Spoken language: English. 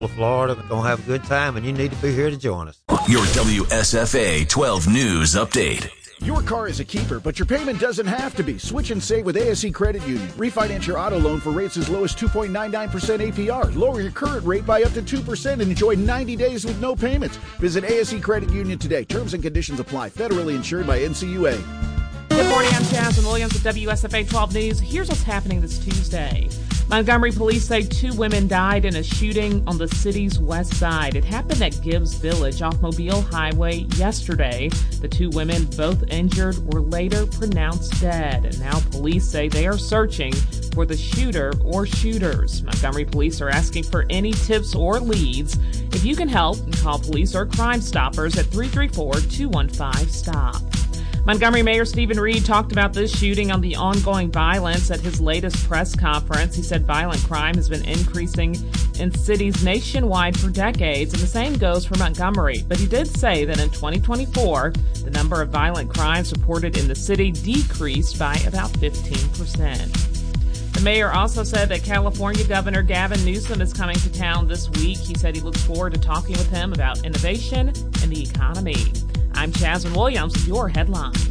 Florida. We're going to have a good time, and you need to be here to join us. Your WSFA 12 News Update. Your car is a keeper, but your payment doesn't have to be. Switch and save with ASE Credit Union. Refinance your auto loan for rates as low as 2.99% APR. Lower your current rate by up to 2% and enjoy 90 days with no payments. Visit ASE Credit Union today. Terms and conditions apply. Federally insured by NCUA. Good morning, I'm Jasmine Williams with WSFA 12 News. Here's what's happening this Tuesday. Montgomery police say 2 women died in a shooting on the city's west side. It happened at Gibbs Village off Mobile Highway yesterday. The 2 women, both injured, were later pronounced dead. And now police say they are searching for the shooter or shooters. Montgomery police are asking for any tips or leads. If you can help, call police or Crime Stoppers at 334-215-STOP. Montgomery Mayor Stephen Reed talked about this shooting on the ongoing violence at his latest press conference. He said violent crime has been increasing in cities nationwide for decades, and the same goes for Montgomery. But he did say that in 2024, the number of violent crimes reported in the city decreased by about 15%. The mayor also said that California Governor Gavin Newsom is coming to town this week. He said he looks forward to talking with him about innovation and the economy. I'm Jasmine Williams with your headlines.